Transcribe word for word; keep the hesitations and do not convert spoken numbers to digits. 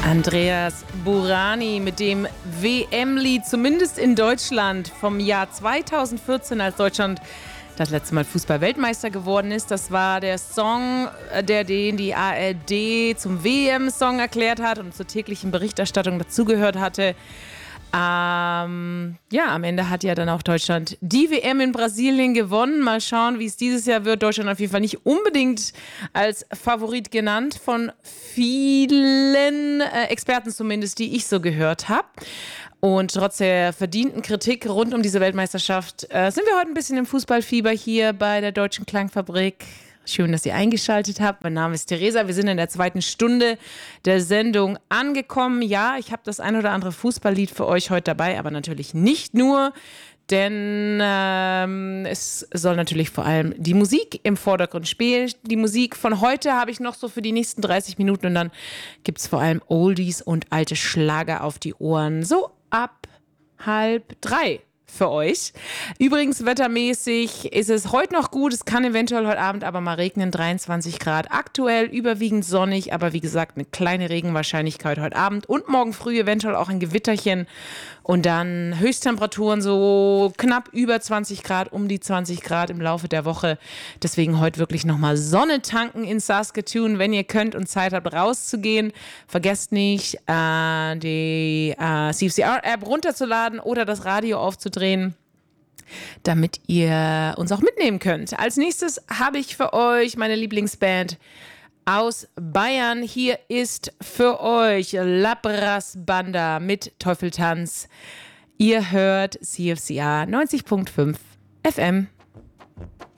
Andreas Burani mit dem W M-Lied, zumindest in Deutschland, vom Jahr zweitausendvierzehn, als Deutschland das letzte Mal Fußball-Weltmeister geworden ist. Das war der Song, der den die A R D zum W M-Song erklärt hat und zur täglichen Berichterstattung dazugehört hatte. Ähm, ja, am Ende hat ja dann auch Deutschland die W M in Brasilien gewonnen. Mal schauen, wie es dieses Jahr wird. Deutschland auf jeden Fall nicht unbedingt als Favorit genannt von vielen äh, Experten zumindest, die ich so gehört habe. Und trotz der verdienten Kritik rund um diese Weltmeisterschaft äh, sind wir heute ein bisschen im Fußballfieber hier bei der Deutschen Klangfabrik. Schön, dass ihr eingeschaltet habt. Mein Name ist Theresa. Wir sind in der zweiten Stunde der Sendung angekommen. Ja, ich habe das ein oder andere Fußballlied für euch heute dabei, aber natürlich nicht nur, denn ähm, es soll natürlich vor allem die Musik im Vordergrund spielen. Die Musik von heute habe ich noch so für die nächsten dreißig Minuten und dann gibt es vor allem Oldies und alte Schlager auf die Ohren. So ab halb drei. Für euch. Übrigens, wettermäßig ist es heute noch gut. Es kann eventuell heute Abend aber mal regnen. dreiundzwanzig Grad. Aktuell überwiegend sonnig, aber wie gesagt, eine kleine Regenwahrscheinlichkeit heute Abend und morgen früh eventuell auch ein Gewitterchen. Und dann Höchsttemperaturen so knapp über zwanzig Grad, um die zwanzig Grad im Laufe der Woche. Deswegen heute wirklich nochmal Sonne tanken in Saskatoon, wenn ihr könnt und Zeit habt, rauszugehen. Vergesst nicht, äh, die äh, C F C R-App runterzuladen oder das Radio aufzudrehen, damit ihr uns auch mitnehmen könnt. Als nächstes habe ich für euch meine Lieblingsband aus Bayern. Hier ist für euch Labras Banda mit Teufeltanz. Ihr hört C F C R neunzig Komma fünf F M.